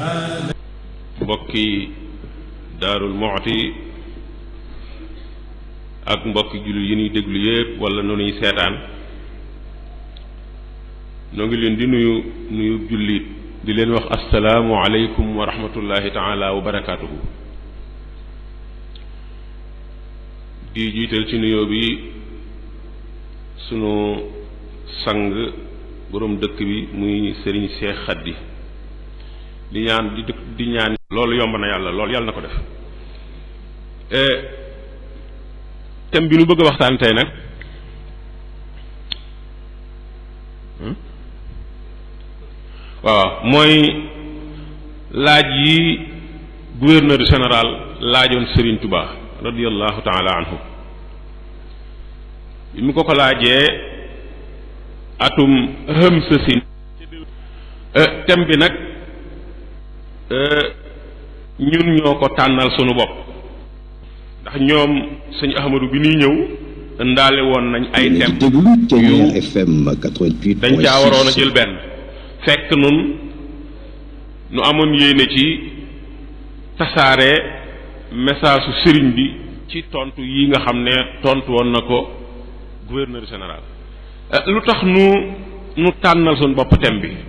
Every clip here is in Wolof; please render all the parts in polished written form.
mbokki Daarul Muxti ak mbokki jullit yi ñuy déglu yépp wala nu ñuy seetaan noo ngi leen di nuyu jullit di leen wax assalaamu aleykum wa rahmatullahi taala wa barakaatuhu. di jiital ci nuyoo bi sunu sang boroom dëkk bi muy Serigne Cheikh Khady di ñaan loolu yomb na yàlla loolu yàlla na ko def. thème bi nu bëgg a waxtaan tey nag waaw mooy laaj yi gouverneur général laajoon Serigne Touba radiyallahu taala anhu bi mu ko laajee atum hëmsasin thème bi nag ñun ñoo ko tànnal sunu bopp ndax ñoom sëñ Ahmadou bi ñuy ñëw ndaale woon nañ ay thème yu dañ caa waroon a jël benn fekk nun nu amoon yéene ci tasaare message su sëriñ bi ci tontu yi nga xam ne tontu woon na ko gouverneur général. lu tax nu tànnal sunu bopp thème bi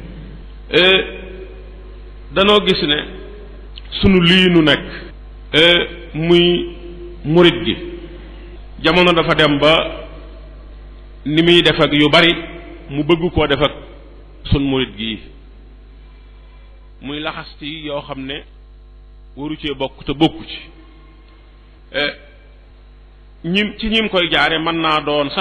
danoo gis ne sunu lii nu nekk muy murit gi jamono dafa dem ba ni muy def ak yu bari mu bëgg koo def ak sun murit gi muy laxasti yoo xam ne waru cee bokk te bokku ci ñim koy jaare mën naa doon sax